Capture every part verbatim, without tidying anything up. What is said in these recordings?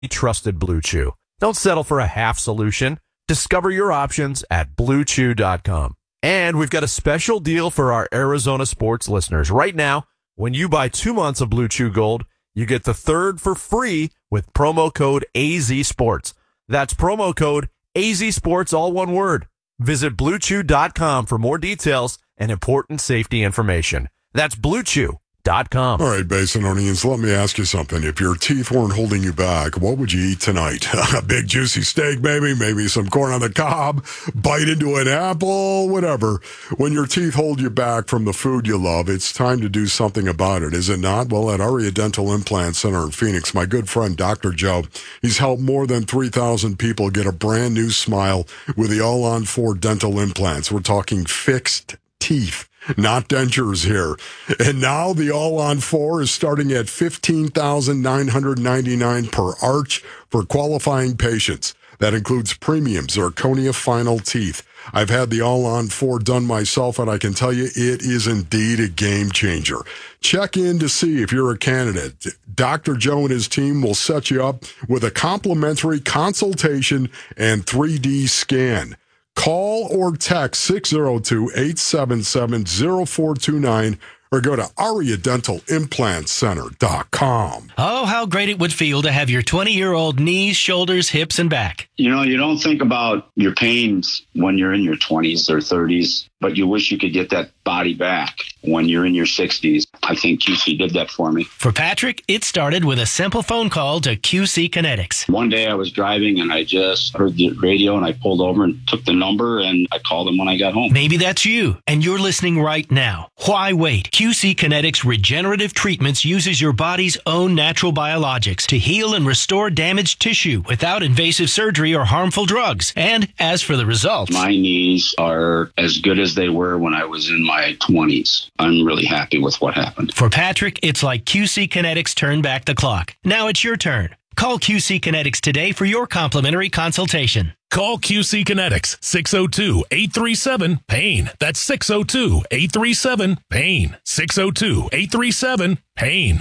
trusted Blue Chew. Don't settle for a half solution. Discover your options at blue chew dot com. And we've got a special deal for our Arizona sports listeners. Right now, when you buy two months of Blue Chew Gold, you get the third for free with promo code A Z Sports. That's promo code A Z Sports, all one word. Visit blue chew dot com for more details and important safety information. That's blue chew dot com. All right, Basinonians, let me ask you something. If your teeth weren't holding you back, what would you eat tonight? A big juicy steak, maybe, maybe some corn on the cob, bite into an apple, whatever. When your teeth hold you back from the food you love, it's time to do something about it, is it not? Well, at Aria Dental Implant Center in Phoenix, my good friend Doctor Joe, he's helped more than three thousand people get a brand new smile with the All-On four dental implants. We're talking fixed teeth, not dentures here. And now the All-On four is starting at fifteen thousand nine hundred ninety-nine dollars per arch for qualifying patients. That includes premium zirconia final teeth. I've had the All-On four done myself, and I can tell you it is indeed a game changer. Check in to see if you're a candidate. Doctor Joe and his team will set you up with a complimentary consultation and three D scan. Call or text six oh two, eight seven seven, oh four two nine or go to aria dental implant center dot com. Oh, how great it would feel to have your twenty-year-old knees, shoulders, hips, and back. You know, you don't think about your pains when you're in your twenties or thirties, but you wish you could get that body back when you're in your sixties. I think Q C did that for me. For Patrick, it started with a simple phone call to Q C Kinetics. One day I was driving and I just heard the radio and I pulled over and took the number and I called them when I got home. Maybe that's you and you're listening right now. Why wait? Q C Kinetics Regenerative Treatments uses your body's own natural biologics to heal and restore damaged tissue without invasive surgery or harmful drugs. And as for the results, my knees are as good as they were when I was in my twenties. I'm really happy with what happened. For Patrick, it's like Q C Kinetics turned back the clock. Now it's your turn. Call Q C Kinetics today for your complimentary consultation. Call Q C Kinetics, six oh two, eight three seven, PAIN. That's six oh two, eight three seven, PAIN. six oh two, eight three seven, PAIN.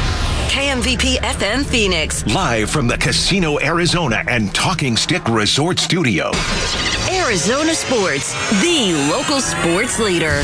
K M V P F M Phoenix. Live from the Casino Arizona and Talking Stick Resort Studio. Arizona Sports, the local sports leader.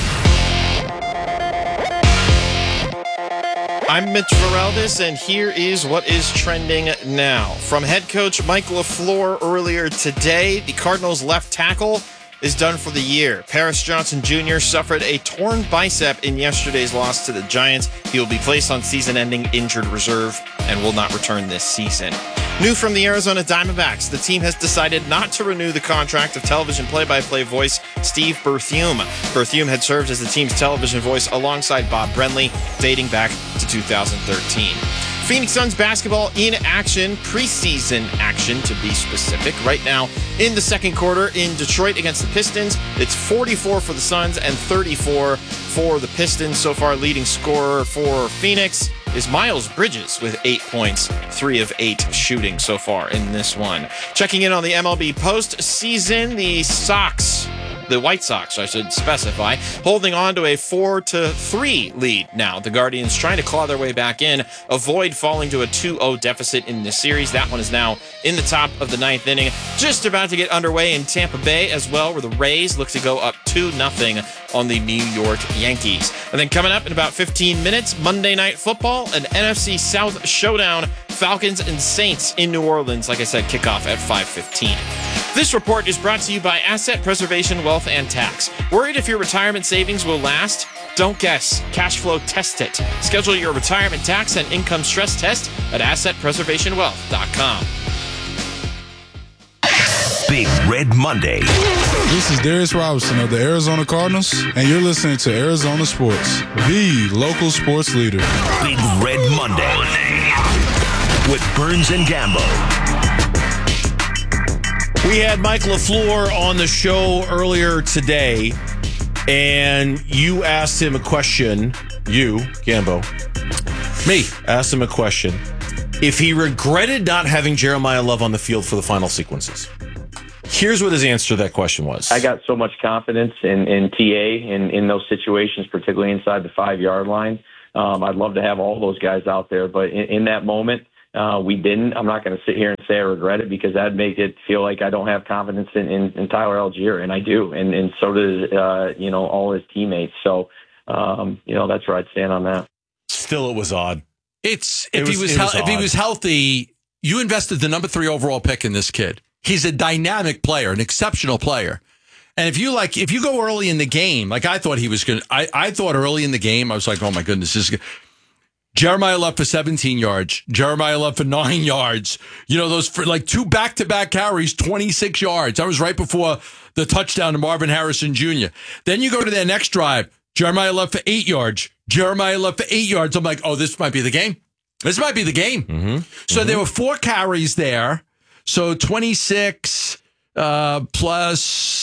I'm Mitch Varaldis, and here is what is trending now. From head coach Mike LaFleur earlier today, the Cardinals' left tackle is done for the year. Paris Johnson Junior suffered a torn bicep in yesterday's loss to the Giants. He will be placed on season-ending injured reserve and will not return this season. New from the Arizona Diamondbacks, the team has decided not to renew the contract of television play-by-play voice Steve Berthiaume. Berthiaume had served as the team's television voice alongside Bob Brenly, dating back to two thousand thirteen. Phoenix Suns basketball in action, preseason action to be specific. Right now in the second quarter in Detroit against the Pistons, it's forty-four for the Suns and thirty-four for the Pistons. So far, leading scorer for Phoenix is Miles Bridges with eight points, three of eight shooting so far in this one. Checking in on the M L B postseason, the Sox, the White Sox, I should specify, holding on to a four to three lead now. The Guardians trying to claw their way back in, avoid falling to a two oh deficit in this series. That one is now in the top of the ninth inning. Just about to get underway in Tampa Bay as well, where the Rays look to go up two nothing on the New York Yankees. And then coming up in about fifteen minutes, Monday Night Football, an N F C South showdown. Falcons and Saints in New Orleans, like I said, kickoff at five fifteen. This report is brought to you by Asset Preservation Wealth and Tax. Worried if your retirement savings will last? Don't guess. Cash flow test it. Schedule your retirement tax and income stress test at asset preservation wealth dot com. Big Red Monday. This is Darius Robinson of the Arizona Cardinals, and you're listening to Arizona Sports, the local sports leader. Big Red Monday with Burns and Gambo. We had Mike LaFleur on the show earlier today, and you asked him a question. You, Gambo. Me. Asked him a question. If he regretted not having Jeremiah Love on the field for the final sequences. Here's what his answer to that question was. I got so much confidence in, in T A in, in those situations, particularly inside the five-yard line. Um, I'd love to have all those guys out there, but in, in that moment, Uh, we didn't. I'm not going to sit here and say I regret it because that'd make it feel like I don't have confidence in, in, in Tyler Algier, and I do, and and so does uh, you know all his teammates. So um, you know that's where I'd stand on that. Still, it was odd. It's It if was- he was, it hel- was if he odd. was healthy, you invested the number three overall pick in this kid. He's a dynamic player, an exceptional player. And if you like, if you go early in the game, like I thought he was going to, I I thought early in the game, I was like, oh my goodness, this is good. Jeremiah Love for seventeen yards. Jeremiah Love for nine yards. You know, those for like two back-to-back carries, twenty-six yards. That was right before the touchdown to Marvin Harrison Junior Then you go to their next drive. Jeremiah Love for eight yards. Jeremiah Love for eight yards. I'm like, oh, this might be the game. This might be the game. Mm-hmm. So Mm-hmm. there were four carries there. So twenty-six uh, plus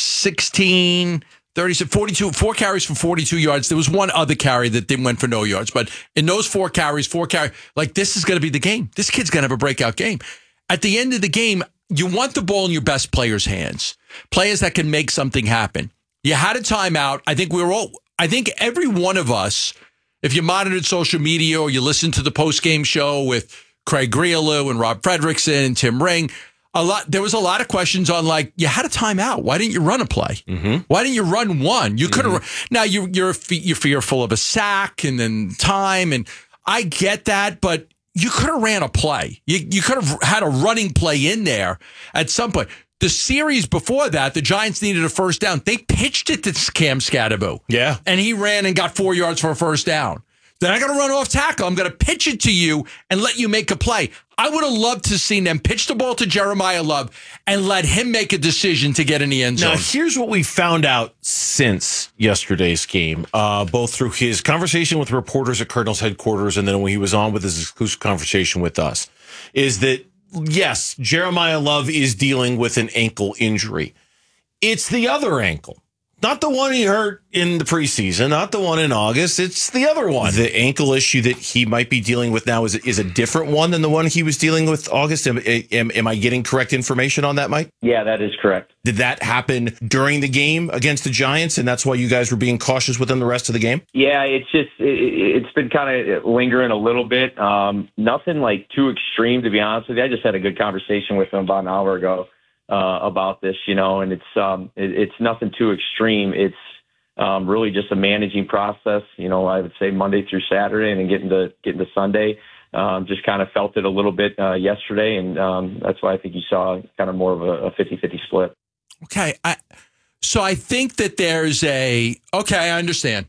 sixteen, thirty-six, forty-two, four carries for forty-two yards. There was one other carry that then went for no yards. But in those four carries, four carries, like this is going to be the game. This kid's going to have a breakout game. At the end of the game, you want the ball in your best players' hands, players that can make something happen. You had a timeout. I think we were all, I think every one of us, if you monitored social media or you listened to the post-game show with Craig Grialou and Rob Fredrickson and Tim Ring, a lot, there was a lot of questions on like, you had a timeout. Why didn't you run a play? Mm-hmm. Why didn't you run one? You could have. Mm-hmm. Now you, you're you're fearful of a sack and then time, and I get that, but you could have ran a play. You you could have had a running play in there at some point. The series before that, the Giants needed a first down. They pitched it to Cam Scatterbo. Yeah. And he ran and got four yards for a first down. Then I got to run off tackle. I'm going to pitch it to you and let you make a play. I would have loved to see them pitch the ball to Jeremiah Love and let him make a decision to get in the end zone. Now, here's what we found out since yesterday's game, uh, both through his conversation with reporters at Cardinals headquarters and then when he was on with his exclusive conversation with us, is that, yes, Jeremiah Love is dealing with an ankle injury. It's the other ankle. Not the one he hurt in the preseason, not the one in August. It's the other one. The ankle issue that he might be dealing with now is, is a different one than the one he was dealing with August. Am, am, am I getting correct information on that, Mike? Yeah, that is correct. Did that happen during the game against the Giants, and that's why you guys were being cautious with him the rest of the game? Yeah, it's just it, it's been kind of lingering a little bit. Um, nothing like too extreme, to be honest with you. I just had a good conversation with him about an hour ago uh, about this, you know, and it's um, it, it's nothing too extreme. It's um, really just a managing process. You know, I would say Monday through Saturday, and then getting to getting to Sunday. Um, just kind of felt it a little bit uh, yesterday, and um, that's why I think you saw kind of more of a fifty-fifty split. Okay. I, so I think that there's a, okay, I understand.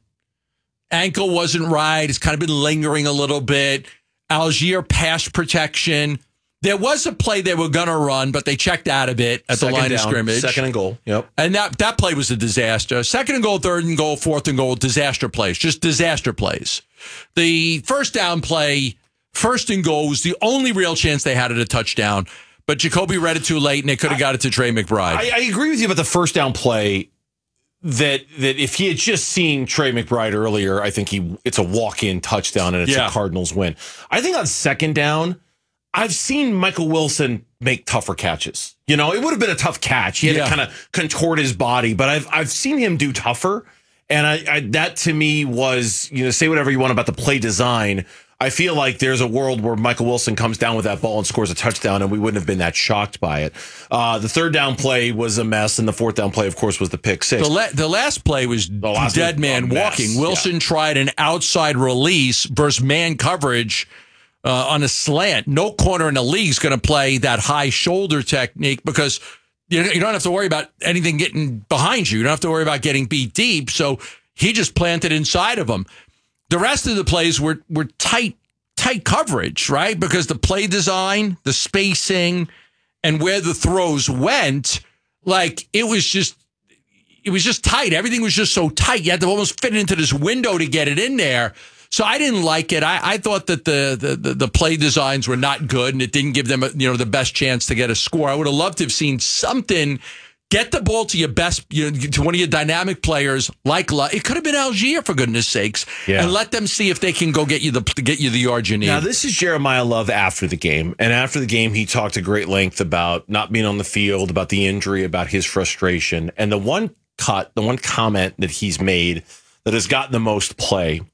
Ankle wasn't right. It's kind of been lingering a little bit. Algier pass protection. There was a play they were going to run, but they checked out of it at Second the line down, of scrimmage. Second and goal. Yep. And that, that play was a disaster. Second and goal, third and goal, fourth and goal, disaster plays. Just disaster plays. The first down play, first and goal, was the only real chance they had at a touchdown. But Jacoby read it too late, and they could have got it to Trey McBride. I, I agree with you about the first down play. That that if he had just seen Trey McBride earlier, I think he it's a walk-in touchdown and it's Yeah. a Cardinals win. I think on second down, I've seen Michael Wilson make tougher catches. You know, it would have been a tough catch. He had Yeah. to kind of contort his body, but I've I've seen him do tougher. And I, I that to me was, you know, say whatever you want about the play design. I feel like there's a world where Michael Wilson comes down with that ball and scores a touchdown, and we wouldn't have been that shocked by it. Uh, the third down play was a mess, and the fourth down play, of course, was the pick six. The, la- the last play was last dead was man a mess, walking. Wilson tried an outside release versus man coverage uh, on a slant. No corner in the league is going to play that high shoulder technique because you, you don't have to worry about anything getting behind you. You don't have to worry about getting beat deep. So he just planted inside of him. The rest of the plays were were tight, tight coverage, right? Because the play design, the spacing, and where the throws went, like it was just, it was just tight. Everything was just so tight. You had to almost fit into this window to get it in there. So I didn't like it. I, I thought that the, the the the play designs were not good, and it didn't give them, you know, the best chance to get a score. I would have loved to have seen something. Get the ball to your best, you know, to one of your dynamic players, like it could have been Algier, for goodness sakes, Yeah. and let them see if they can go get you the get you the yards you need. Now, this is Jeremiah Love after the game. And after the game, he talked at great length about not being on the field, about the injury, about his frustration. And the one cut, the one comment that he's made that has gotten the most play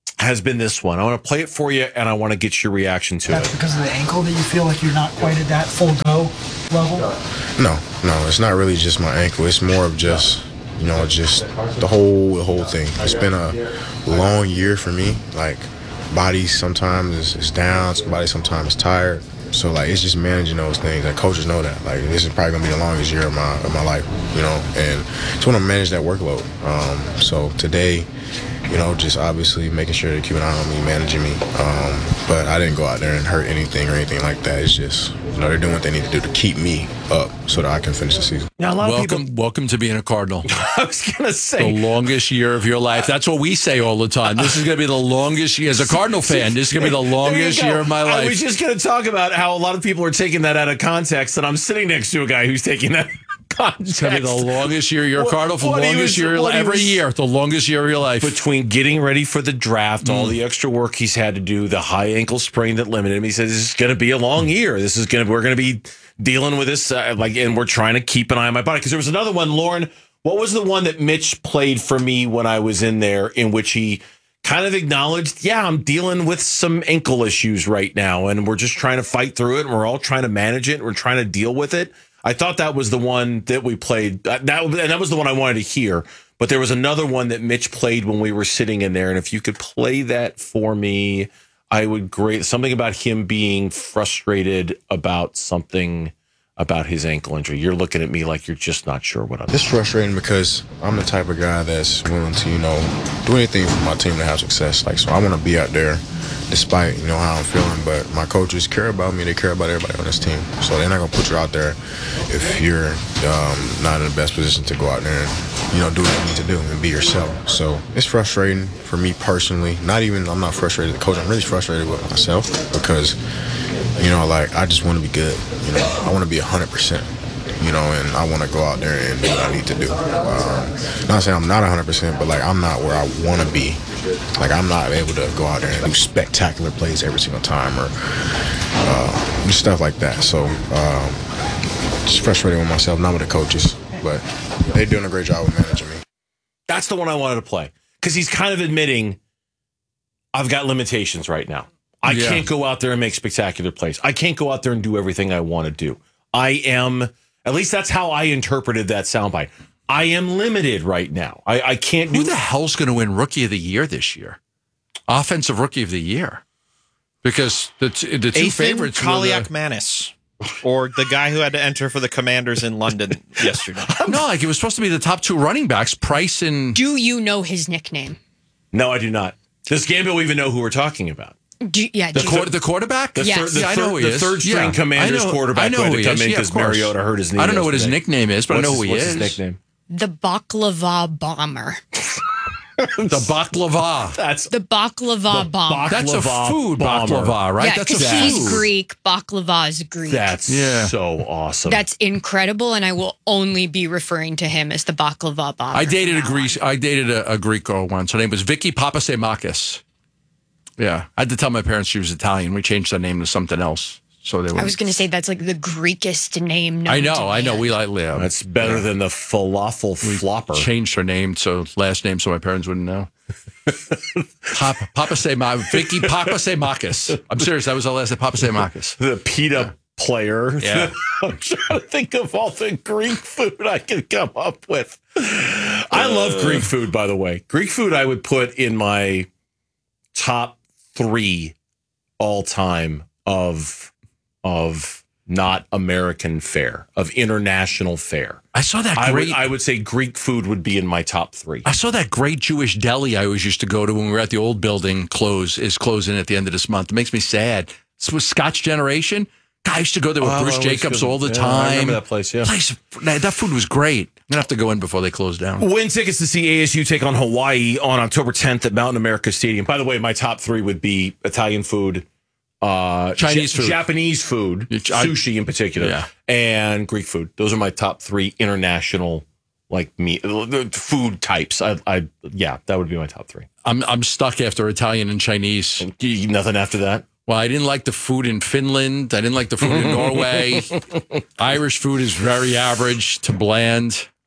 has been this one. I want to play it for you, and I want to get your reaction to That's it. because of the ankle that you feel like you're not quite at that full go level? No, no, it's not really just my ankle. It's more of just, you know, just the whole the whole thing. It's been a long year for me. Like, body sometimes is, is down, body sometimes is tired. So, like, it's just managing those things. Like, coaches know that. Like, this is probably going to be the longest year of my of my life, you know, and just want to manage that workload. Um, so, today, you know, just obviously making sure to keep an eye on me, managing me. Um, but I didn't go out there and hurt anything or anything like that. It's just, you know, they're doing what they need to do to keep me up so that I can finish the season. Now, a lot welcome, of people. Welcome to being a Cardinal. I was going to say. The longest year of your life. That's what we say all the time. This is going to be the longest year. As a Cardinal fan, this is going to be the longest year of my life. I was just going to talk about how a lot of people are taking that out of context, and I'm sitting next to a guy who's taking that context. It's going to be the longest year. You're a Cardinal for the longest was, year every was, year. The longest year of your life. Between getting ready for the draft, mm. all the extra work he's had to do, the high ankle sprain that limited him, he says this is going to be a long year. This is going to we're going to be dealing with this, uh, like, and we're trying to keep an eye on my body. Because there was another one, Lauren. What was the one that Mitch played for me when I was in there, in which he kind of acknowledged, yeah, I'm dealing with some ankle issues right now, and we're just trying to fight through it, and we're all trying to manage it, and we're trying to deal with it. I thought that was the one that we played. That, and that was the one I wanted to hear. But there was another one that Mitch played when we were sitting in there. And if you could play that for me, I would great. Something about him being frustrated about something about his ankle injury. You're looking at me like you're just not sure what I'm doing. It's frustrating because I'm the type of guy that's willing to, you know, do anything for my team to have success. Like, so I want to be out there despite, you know, how I'm feeling. But my coaches care about me. They care about everybody on this team. So they're not going to put you out there if you're um, not in the best position to go out there and, you know, do what you need to do and be yourself. So it's frustrating for me personally. Not even, I'm not frustrated with the coach. I'm really frustrated with myself because, you know, like, I just want to be good. You know, I want to be one hundred percent. You know, and I want to go out there and do what I need to do. Um, not saying I'm not one hundred percent, but, like, I'm not where I want to be. Like, I'm not able to go out there and do spectacular plays every single time or uh, just stuff like that. So, um, just frustrated with myself, not with the coaches, but they're doing a great job of managing me. That's the one I wanted to play because he's kind of admitting I've got limitations right now. I yeah. can't go out there and make spectacular plays. I can't go out there and do everything I want to do. I am, at least that's how I interpreted that soundbite. I am limited right now. I, I can't do. Who the hell's going to win Rookie of the Year this year? Offensive Rookie of the Year. Because the, t- the two Ethan favorites Kaliakmanis, or the guy who had to enter for the Commanders in London yesterday. No, like it was supposed to be the top two running backs, Price and... Do you know his nickname? No, I do not. Does Gamble even know who we're talking about? Do, yeah, the, do quarter, the quarterback? The, yes. thir- the, yeah, I know who he the is. third string yeah. Commanders know, quarterback I know who who had to come is. in Yeah, because Mariota hurt his knee. I don't know what his yesterday. nickname is, but what's I know his, who he what's is. His nickname? The Baklava Bomber. The baklava. That's the baklava the bomber. Baklava That's a food bomber. baklava, right? Yeah, That's a because food. he's Greek. Baklava is Greek. That's yeah. so awesome. That's incredible, and I will only be referring to him as the baklava bomber. I dated a Greek. I dated a, a Greek girl once. Her name was Vicky Papasemakis. Yeah, I had to tell my parents she was Italian. We changed her name to something else. So they. I was going to say that's like the Greekest name. I know, I know. We like live. That's better yeah. than the falafel we flopper. Changed her name so last name so my parents wouldn't know. Papa, Papa say my Vicky Papa say Marcus. I'm serious. That was our last name. Papa say Marcus. The pita yeah. player. Yeah. I'm trying to think of all the Greek food I could come up with. I uh, love Greek food, by the way. Greek food I would put in my top three all time of of not American fare, of international fare. I saw that great. I would, I would say Greek food would be in my top three. I saw that great Jewish deli I always used to go to when we were at the old building. Close is closing at the end of this month. It makes me sad. This was Scotch Generation. God, I used to go there with oh, Bruce Jacobs all the yeah, time. I remember that place. Yeah, place, that food was great. I'm gonna have to go in before they close down. Win tickets to see A S U take on Hawaii on October tenth at Mountain America Stadium. By the way, my top three would be Italian food. Uh, Chinese J- food, Japanese food, sushi in particular, yeah. and Greek food. Those are my top three international like meat food types. I, I, yeah, that would be my top three. I'm I'm stuck after Italian and Chinese. And nothing after that. Well, I didn't like the food in Finland. I didn't like the food in Norway. Irish food is very average to bland.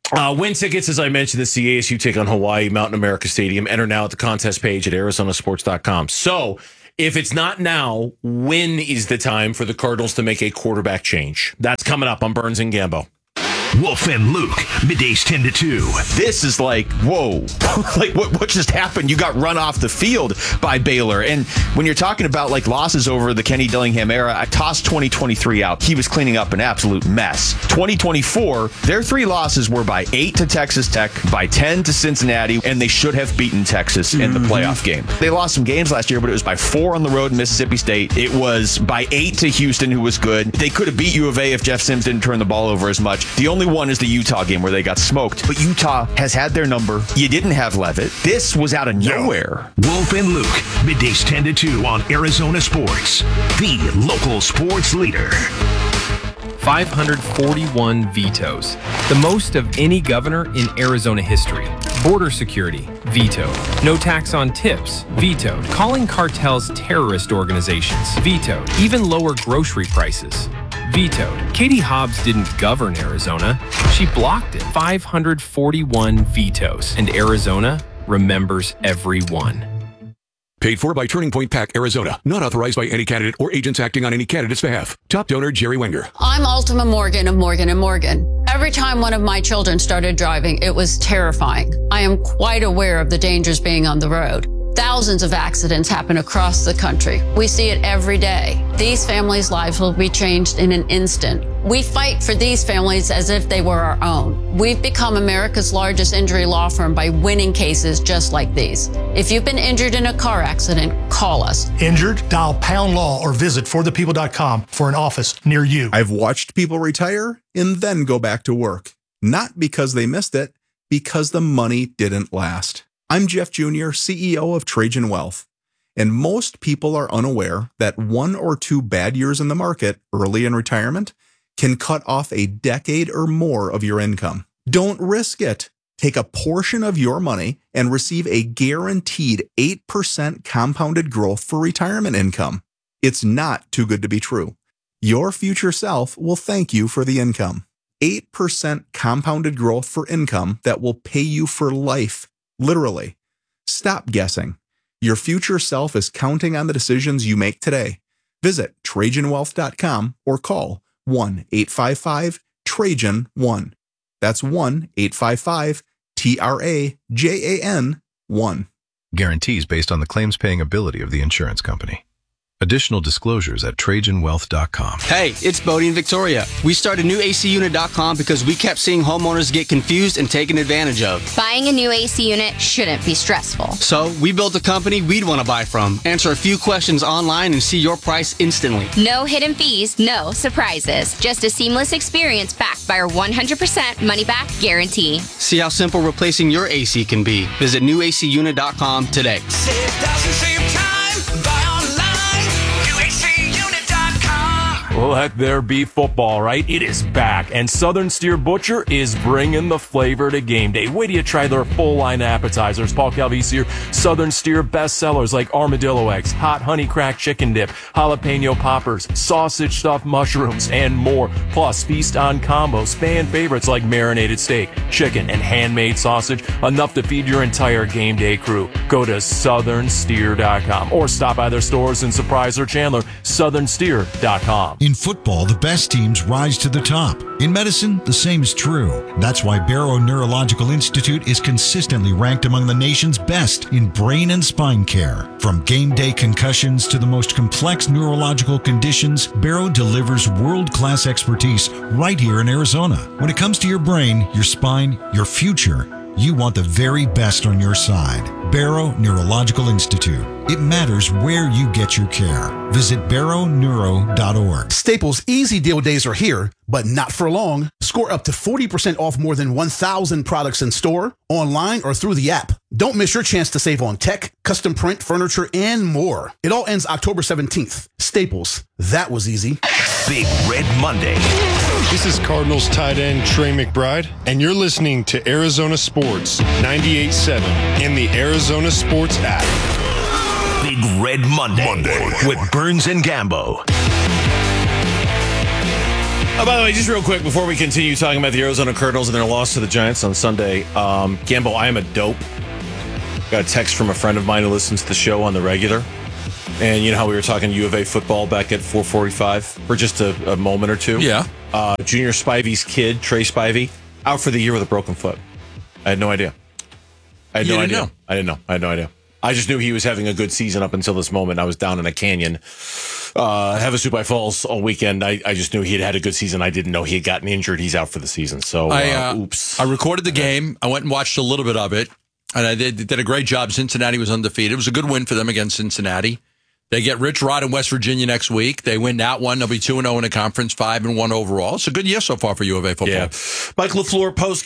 Uh, win tickets, as I mentioned, the C A S U take on Hawaii, Mountain America Stadium. Enter now at the contest page at Arizona Sports dot com. So, if it's not now, when is the time for the Cardinals to make a quarterback change? That's coming up on Burns and Gambo. Wolf and Luke, middays ten to two. This is like, whoa, like what, what just happened? You got run off the field by Baylor. And when you're talking about like losses over the Kenny Dillingham era, I tossed twenty twenty-three out. He was cleaning up an absolute mess. twenty twenty-four, their three losses were by eight to Texas Tech, by ten to Cincinnati, and they should have beaten Texas in the playoff game. They lost some games last year, but it was by four on the road in Mississippi State. It was by eight to Houston, who was good. They could have beat U of A if Jeff Sims didn't turn the ball over as much. The only one is the Utah game where they got smoked, but Utah has had their number. You didn't have Levitt. This was out of nowhere. Wolf and Luke, middays ten to two on Arizona Sports, the local sports leader. five hundred forty-one vetoes, the most of any governor in Arizona history. Border security, vetoed. No tax on tips, vetoed. Calling cartels terrorist organizations, vetoed. Even lower grocery prices, vetoed. Katie Hobbs didn't govern Arizona. She blocked it. five hundred forty-one vetoes. And Arizona remembers every one. Paid for by Turning Point PAC, Arizona. Not authorized by any candidate or agents acting on any candidate's behalf. Top donor, Jerry Wenger. I'm Ultima Morgan of Morgan and Morgan. Every time one of my children started driving, it was terrifying. I am quite aware of the dangers being on the road. Thousands of accidents happen across the country. We see it every day. These families' lives will be changed in an instant. We fight for these families as if they were our own. We've become America's largest injury law firm by winning cases just like these. If you've been injured in a car accident, call us. Injured? Dial pound law or visit for the people dot com for an office near you. I've watched people retire and then go back to work. Not because they missed it, because the money didn't last. I'm Jeff Junior, C E O of Trajan Wealth, and most people are unaware that one or two bad years in the market early in retirement can cut off a decade or more of your income. Don't risk it. Take a portion of your money and receive a guaranteed eight percent compounded growth for retirement income. It's not too good to be true. Your future self will thank you for the income. eight percent compounded growth for income that will pay you for life. Literally. Stop guessing. Your future self is counting on the decisions you make today. Visit Trajan Wealth dot com or call one eight five five Trajan one. That's one eight five five T R A J A N one. Guarantees based on the claims paying ability of the insurance company. Additional disclosures at Trajan Wealth dot com. Hey, it's Bodie and Victoria. We started new A C unit dot com because we kept seeing homeowners get confused and taken advantage of. Buying a new A C unit shouldn't be stressful. So we built a company we'd want to buy from. Answer a few questions online and see your price instantly. No hidden fees, no surprises. Just a seamless experience backed by our one hundred percent money-back guarantee. See how simple replacing your A C can be. Visit new A C unit dot com today. Save thousands, save time, buy online. Let there be football, right? It is back, and Southern Steer Butcher is bringing the flavor to game day. Wait till you try their full line of appetizers. Paul Calvisi here. Southern Steer bestsellers like armadillo eggs, hot honey cracked chicken dip, jalapeno poppers, sausage stuffed mushrooms, and more. Plus, feast on combos, fan favorites like marinated steak, chicken, and handmade sausage. Enough to feed your entire game day crew. Go to southern steer dot com or stop by their stores in Surprise or Chandler, southern steer dot com. In football, the best teams rise to the top. In medicine, the same is true. That's why Barrow Neurological Institute is consistently ranked among the nation's best in brain and spine care. From game day concussions to the most complex neurological conditions, Barrow delivers world-class expertise right here in Arizona. When it comes to your brain, your spine, your future, you want the very best on your side. Barrow Neurological Institute. It matters where you get your care. Visit barrow neuro dot org. Staples Easy Deal Days are here, but not for long. Score up to forty percent off more than one thousand products in store, online, or through the app. Don't miss your chance to save on tech, custom print, furniture, and more. It all ends October seventeenth. Staples. That was easy. Big Red Monday. This is Cardinals tight end Trey McBride, and you're listening to Arizona Sports ninety-eight point seven in the Arizona Sports app. Big Red Monday, Monday. with Burns and Gambo. Oh, by the way, just real quick before we continue talking about the Arizona Cardinals and their loss to the Giants on Sunday, um, Gambo, I am a dope. Got a text from a friend of mine who listens to the show on the regular. And you know how we were talking U of A football back at four forty-five for just a, a moment or two? Yeah. Uh, Junior Spivey's kid, Trey Spivey, out for the year with a broken foot. I had no idea. I had You no didn't idea. know? I didn't know. I had no idea. I just knew he was having a good season up until this moment. I was down in a canyon, uh, Havasupai Falls all weekend. I, I just knew he had had a good season. I didn't know he had gotten injured. He's out for the season. So, uh, I, uh, oops. I recorded the game. I went and watched a little bit of it, and I did, did a great job. Cincinnati was undefeated. It was a good win for them against Cincinnati. They get Rich Rod in West Virginia next week. They win that one. They'll be two and oh in the conference, five and one overall. It's a good year so far for U of A football. Yeah. Mike LaFleur post